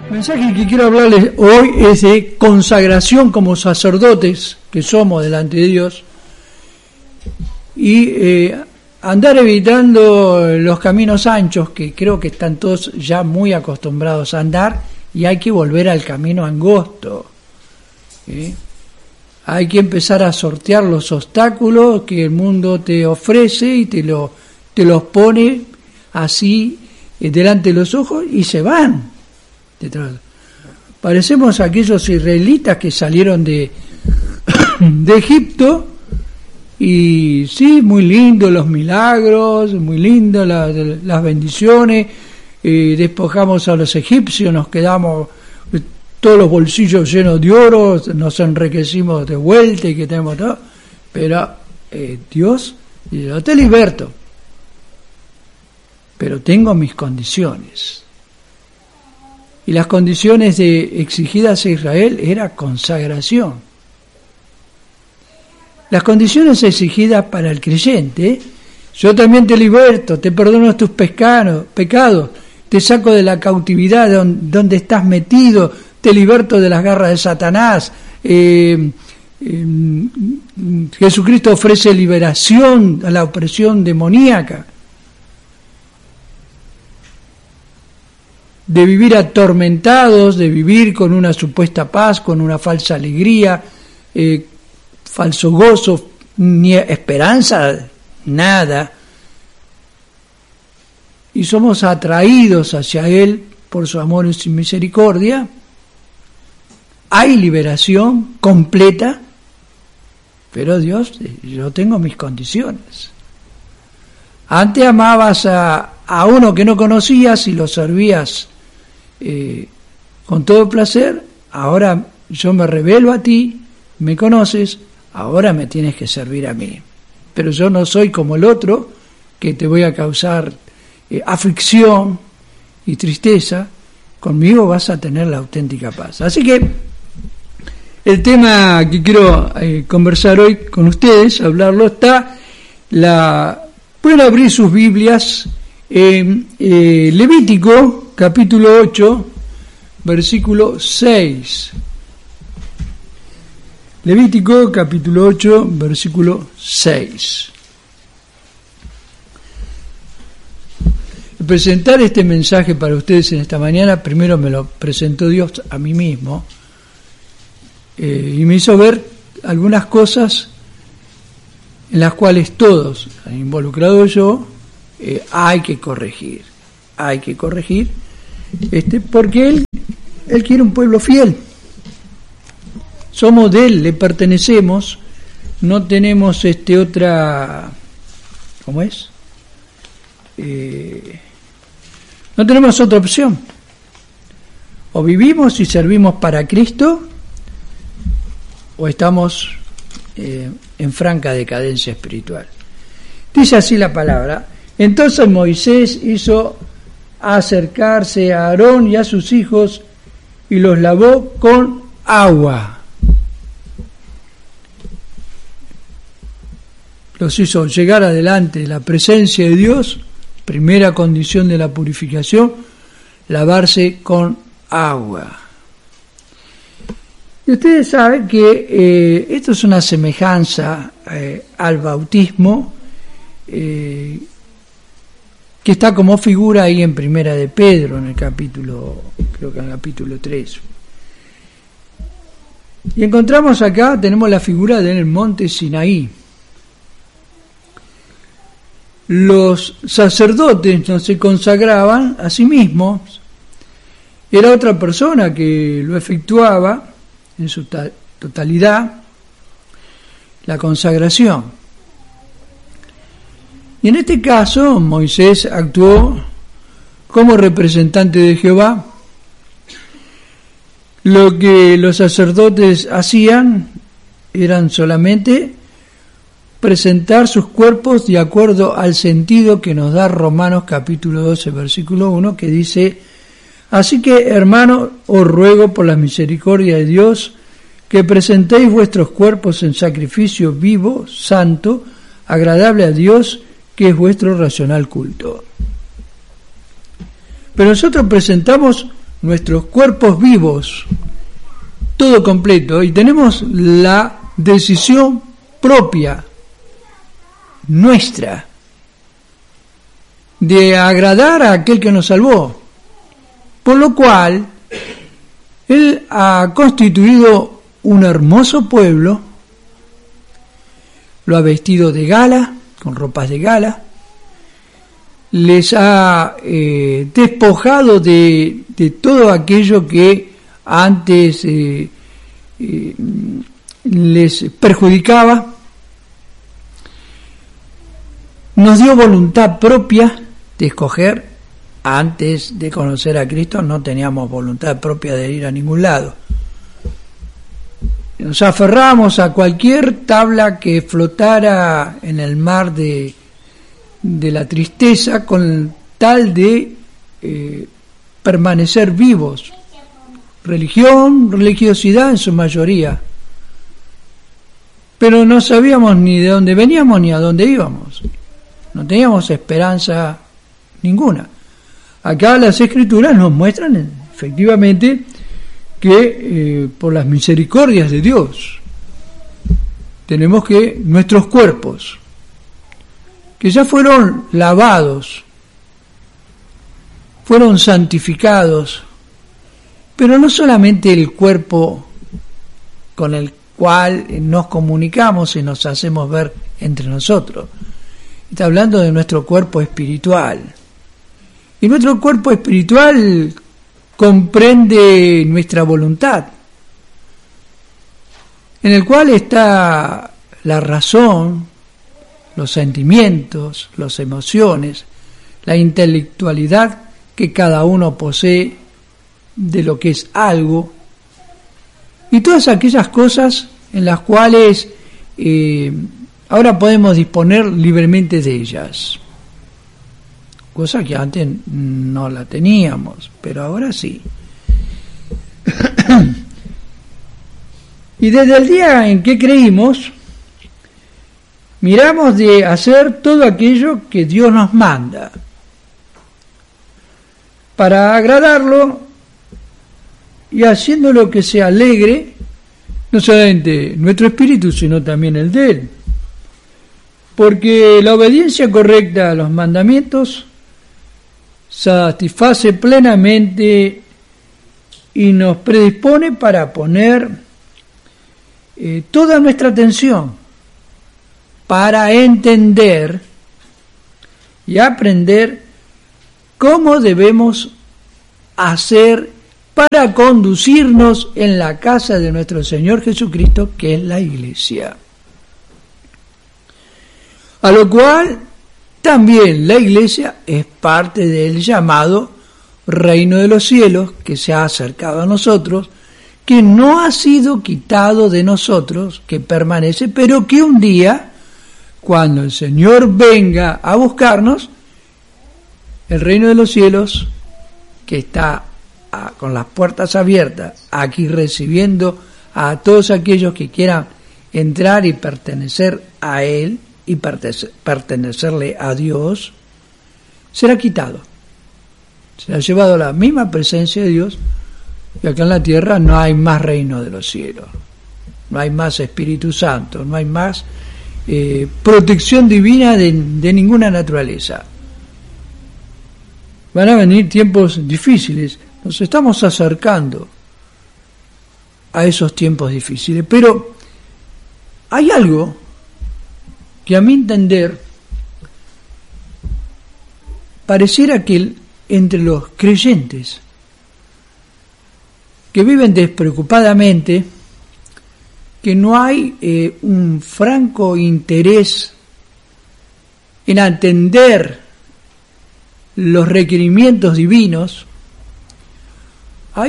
El mensaje que quiero hablarles hoy es de consagración como sacerdotes que somos delante de Dios y andar evitando los caminos anchos, que creo que están todos ya muy acostumbrados a andar, y hay que volver al camino angosto. ¿Sí? Hay que empezar a sortear los obstáculos que el mundo te ofrece y te los pone así delante de los ojos y se van. Parecemos aquellos israelitas que salieron de Egipto, y sí, muy lindo los milagros, muy lindo las bendiciones, despojamos a los egipcios, nos quedamos todos los bolsillos llenos de oro, nos enriquecimos de vuelta y que tenemos todo, pero Dios dice: yo te liberto, pero tengo mis condiciones. Y las condiciones exigidas a Israel era consagración. Las condiciones exigidas para el creyente: yo también te liberto, te perdono tus pecados, te saco de la cautividad donde estás metido, te liberto de las garras de Satanás. Jesucristo ofrece liberación a la opresión demoníaca. De vivir atormentados, de vivir con una supuesta paz, con una falsa alegría, falso gozo, ni esperanza, nada. Y somos atraídos hacia Él por su amor y su misericordia. Hay liberación completa, pero Dios, yo tengo mis condiciones. Antes amabas a uno que no conocías y lo servías con todo placer. Ahora yo me revelo a ti, me conoces, ahora me tienes que servir a mí. Pero yo no soy como el otro, que te voy a causar aflicción y tristeza. Conmigo vas a tener la auténtica paz. Así que el tema que quiero conversar hoy con ustedes, hablarlo, pueden abrir sus Biblias en Levítico capítulo 8, versículo 6. Levítico capítulo 8, versículo 6. Al presentar este mensaje para ustedes en esta mañana, primero me lo presentó Dios a mí mismo, y me hizo ver algunas cosas en las cuales todos, involucrado yo, hay que corregir, porque Él quiere un pueblo fiel. Somos de Él, le pertenecemos, no tenemos otra, ¿cómo es? No tenemos otra opción. O vivimos y servimos para Cristo, o estamos en franca decadencia espiritual. Dice así la palabra: entonces Moisés hizo acercarse a Aarón y a sus hijos y los lavó con agua. Los hizo llegar adelante de la presencia de Dios. Primera condición de la purificación: lavarse con agua. Y ustedes saben que esto es una semejanza al bautismo, que está como figura ahí en Primera de Pedro, en el capítulo, creo que en el capítulo 3. Y encontramos acá, tenemos la figura del monte Sinaí. Los sacerdotes no se consagraban a sí mismos, era otra persona que lo efectuaba en su totalidad, la consagración. Y en este caso Moisés actuó como representante de Jehová. Lo que los sacerdotes hacían eran solamente presentar sus cuerpos de acuerdo al sentido que nos da Romanos capítulo 12, versículo 1, que dice: así que, hermanos, os ruego por la misericordia de Dios que presentéis vuestros cuerpos en sacrificio vivo, santo, agradable a Dios, que es vuestro racional culto. Pero nosotros presentamos nuestros cuerpos vivos, todo completo, y tenemos la decisión propia, nuestra, de agradar a aquel que nos salvó, por lo cual Él ha constituido un hermoso pueblo, lo ha vestido de gala, con ropas de gala, les ha despojado de todo aquello que antes les perjudicaba, nos dio voluntad propia de escoger. Antes de conocer a Cristo no teníamos voluntad propia de ir a ningún lado. Nos aferramos a cualquier tabla que flotara en el mar de la tristeza con tal de permanecer vivos. Religión, religiosidad en su mayoría. Pero no sabíamos ni de dónde veníamos ni a dónde íbamos. No teníamos esperanza ninguna. Acá las Escrituras nos muestran efectivamente que por las misericordias de Dios tenemos que nuestros cuerpos, que ya fueron lavados, fueron santificados, pero no solamente el cuerpo con el cual nos comunicamos y nos hacemos ver entre nosotros. Está hablando de nuestro cuerpo espiritual. Y nuestro cuerpo espiritual comprende nuestra voluntad, en el cual está la razón, los sentimientos, las emociones, la intelectualidad que cada uno posee de lo que es algo, y todas aquellas cosas en las cuales ahora podemos disponer libremente de ellas. Cosa que antes no la teníamos, pero ahora sí. Y desde el día en que creímos, miramos de hacer todo aquello que Dios nos manda, para agradarlo y haciendo lo que se alegre, no solamente nuestro espíritu, sino también el de Él. Porque la obediencia correcta a los mandamientos satisface plenamente y nos predispone para poner toda nuestra atención para entender y aprender cómo debemos hacer para conducirnos en la casa de nuestro Señor Jesucristo, que es la Iglesia. A lo cual también la Iglesia es parte del llamado reino de los cielos que se ha acercado a nosotros, que no ha sido quitado de nosotros, que permanece, pero que un día, cuando el Señor venga a buscarnos, el reino de los cielos, que está con las puertas abiertas, aquí recibiendo a todos aquellos que quieran entrar y pertenecer a Él y pertenecerle a Dios, será quitado. Será llevado a la misma presencia de Dios, y acá en la tierra no hay más reino de los cielos, no hay más Espíritu Santo, no hay más protección divina de ninguna naturaleza. Van a venir tiempos difíciles, nos estamos acercando a esos tiempos difíciles, pero hay algo que a mi entender pareciera que entre los creyentes que viven despreocupadamente, que no hay un franco interés en atender los requerimientos divinos, hay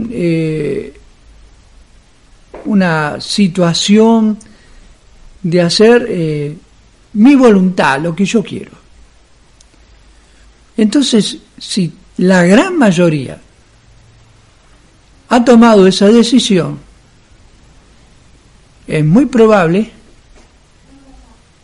una situación de hacer mi voluntad, lo que yo quiero. Entonces, si la gran mayoría ha tomado esa decisión, es muy probable,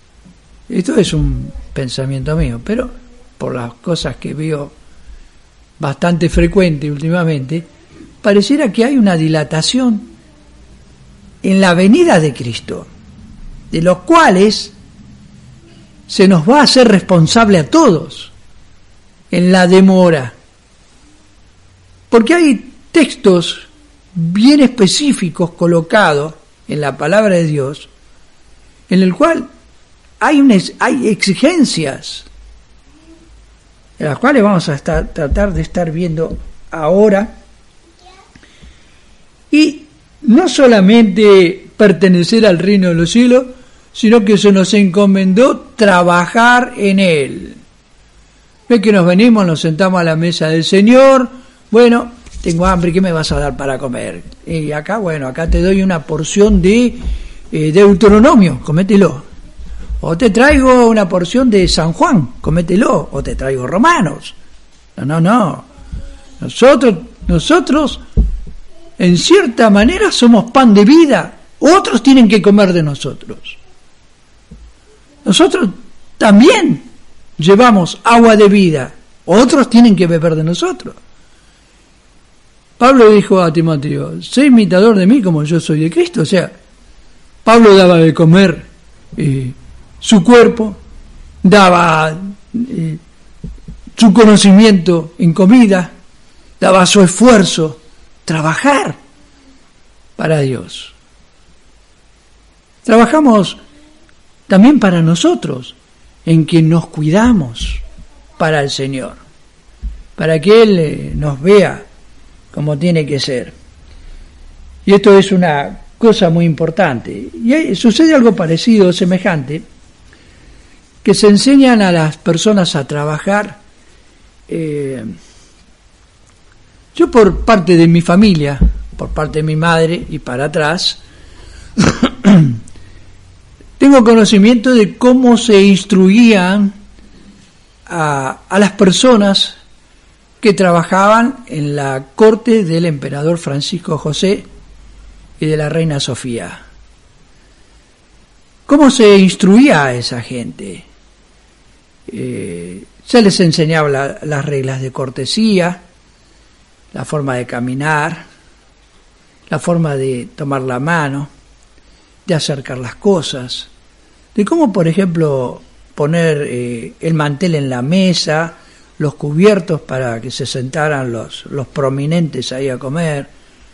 esto es un pensamiento mío, pero por las cosas que veo bastante frecuente últimamente, pareciera que hay una dilatación en la venida de Cristo, de los cuales se nos va a hacer responsable a todos en la demora. Porque hay textos bien específicos colocados en la palabra de Dios, en el cual hay exigencias, en las cuales vamos a tratar de estar viendo ahora, y no solamente pertenecer al reino de los cielos, sino que se nos encomendó trabajar en él. Ves que nos venimos, nos sentamos a la mesa del Señor, bueno, tengo hambre, ¿qué me vas a dar para comer? Y acá, bueno, acá te doy una porción de Deuteronomio, comételo. O te traigo una porción de San Juan, comételo. O te traigo Romanos. No. Nosotros, en cierta manera, somos pan de vida. Otros tienen que comer de nosotros. Nosotros también llevamos agua de vida. Otros tienen que beber de nosotros. Pablo dijo a Timoteo, sé imitador de mí como yo soy de Cristo. O sea, Pablo daba de comer su cuerpo, daba su conocimiento en comida, daba su esfuerzo, trabajar para Dios. Trabajamos también para nosotros, en que nos cuidamos para el Señor, para que Él nos vea como tiene que ser. Y esto es una cosa muy importante. Y sucede algo parecido, semejante, que se enseñan a las personas a trabajar. Yo por parte de mi familia, por parte de mi madre y para atrás, tengo conocimiento de cómo se instruían a las personas que trabajaban en la corte del emperador Francisco José y de la reina Sofía. ¿Cómo se instruía a esa gente? Se les enseñaba las reglas de cortesía, la forma de caminar, la forma de tomar la mano, de acercar las cosas, de cómo, por ejemplo, poner el mantel en la mesa, los cubiertos para que se sentaran los prominentes ahí a comer.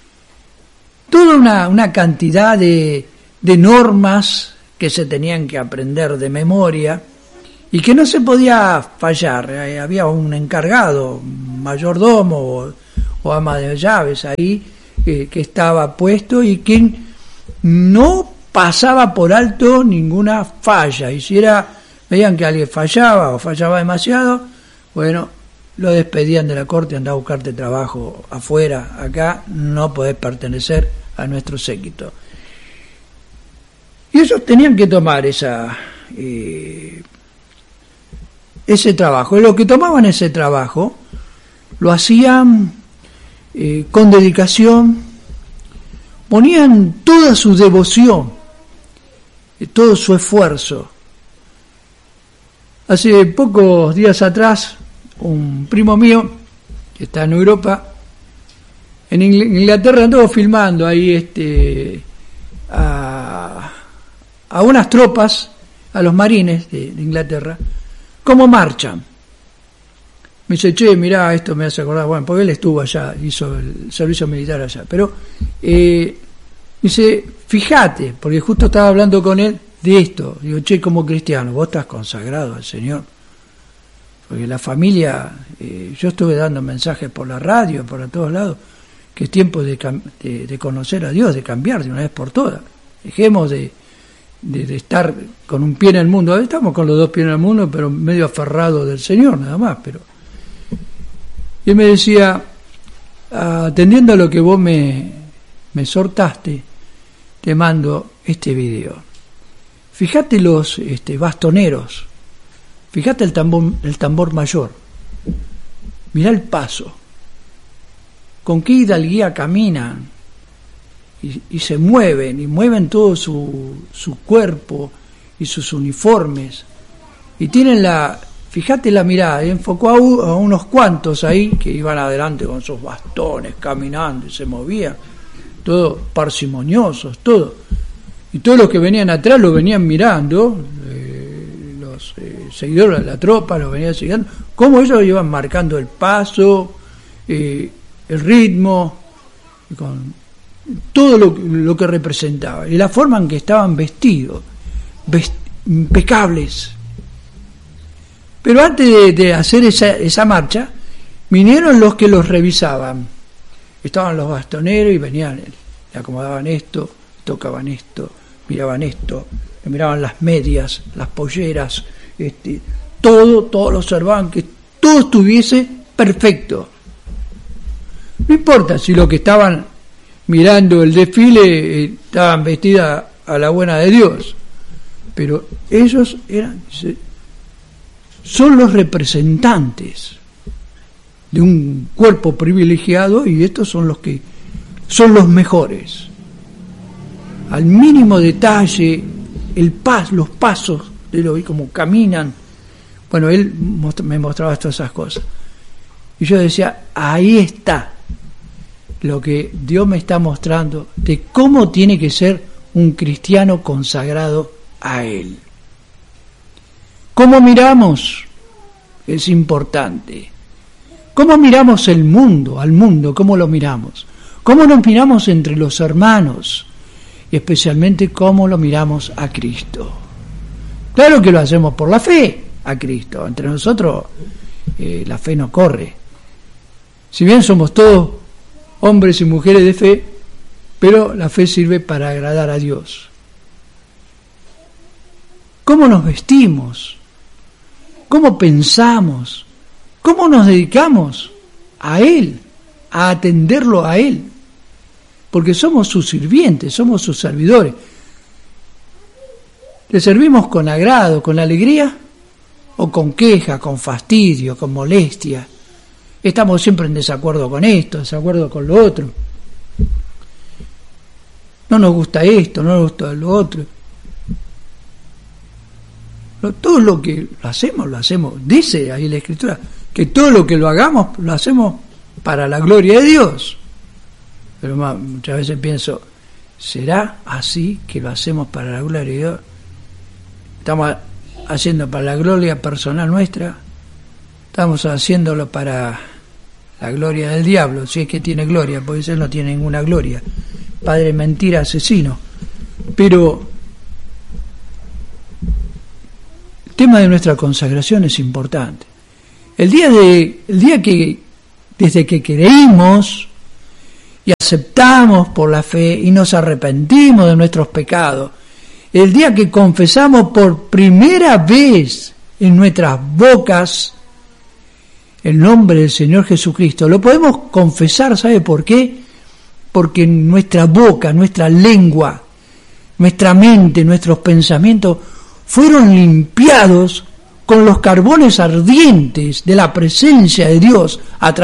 Toda una cantidad de normas que se tenían que aprender de memoria y que no se podía fallar. Había un encargado, un mayordomo o ama de llaves ahí que estaba puesto y quien no pasaba por alto ninguna falla. Y si veían que alguien fallaba o fallaba demasiado, bueno, lo despedían de la corte, andá a buscarte trabajo afuera, acá no podés pertenecer a nuestro séquito. Y ellos tenían que tomar ese trabajo. Y los que tomaban ese trabajo lo hacían con dedicación, ponían toda su devoción, todo su esfuerzo. Hace pocos días atrás, un primo mío, que está en Europa, en Inglaterra, anduvo filmando ahí a unas tropas, a los marines de Inglaterra, cómo marchan. Me dice, che, mirá, esto me hace acordar, bueno, porque él estuvo allá, hizo el servicio militar allá, pero dice, fíjate, porque justo estaba hablando con él de esto. Digo, che, como cristiano, vos estás consagrado al Señor. Porque la familia, yo estuve dando mensajes por la radio, por todos lados, que es tiempo de conocer a Dios, de cambiar de una vez por todas. Dejemos de estar con un pie en el mundo. Estamos con los dos pies en el mundo, pero medio aferrados del Señor, nada más. Y él me decía, atendiendo a lo que vos me exhortaste, te mando este video. Fíjate los bastoneros, fíjate el tambor mayor, mirá el paso, con qué hidalguía caminan y se mueven, y mueven todo su cuerpo y sus uniformes, y tienen fíjate la mirada, enfocó a unos cuantos ahí que iban adelante con sus bastones, caminando y se movían, todos parsimoniosos, todo. Y todos los que venían atrás lo venían mirando, los seguidores de la tropa lo venían siguiendo, cómo ellos iban marcando el paso, el ritmo, con todo lo que representaba, y la forma en que estaban vestidos, impecables. Pero antes de hacer esa marcha, vinieron los que los revisaban. Estaban los bastoneros y venían, le acomodaban esto, tocaban esto, miraban esto, le miraban las medias, las polleras, todo lo observaban, que todo estuviese perfecto. No importa si los que estaban mirando el desfile estaban vestidas a la buena de Dios, pero ellos son los representantes de un cuerpo privilegiado, y estos son los que son los mejores. Al mínimo detalle, los pasos de cómo caminan. Bueno, él me mostraba todas esas cosas. Y yo decía, ahí está lo que Dios me está mostrando de cómo tiene que ser un cristiano consagrado a Él. ¿Cómo miramos? Es importante. ¿Cómo miramos al mundo? ¿Cómo lo miramos? ¿Cómo nos miramos entre los hermanos? Y especialmente cómo lo miramos a Cristo. Claro que lo hacemos por la fe a Cristo. Entre nosotros la fe no corre. Si bien somos todos hombres y mujeres de fe, pero la fe sirve para agradar a Dios. ¿Cómo nos vestimos? ¿Cómo pensamos? ¿Cómo nos dedicamos a Él, a atenderlo a Él? Porque somos sus sirvientes, somos sus servidores. ¿Le servimos con agrado, con alegría? ¿O con queja, con fastidio, con molestia? Estamos siempre en desacuerdo con esto, desacuerdo con lo otro. No nos gusta esto, no nos gusta lo otro. Todo lo que lo hacemos, dice ahí la Escritura, que todo lo que lo hagamos, lo hacemos para la gloria de Dios. Pero muchas veces pienso, ¿será así que lo hacemos para la gloria de Dios? ¿Estamos haciendo para la gloria personal nuestra? ¿Estamos haciéndolo para la gloria del diablo? Si es que tiene gloria, porque él no tiene ninguna gloria. Padre mentira, asesino. Pero el tema de nuestra consagración es importante. El día que desde que creímos y aceptamos por la fe y nos arrepentimos de nuestros pecados, el día que confesamos por primera vez en nuestras bocas el nombre del Señor Jesucristo, lo podemos confesar, ¿sabe por qué? Porque nuestra boca, nuestra lengua, nuestra mente, nuestros pensamientos fueron limpiados con los carbones ardientes de la presencia de Dios a través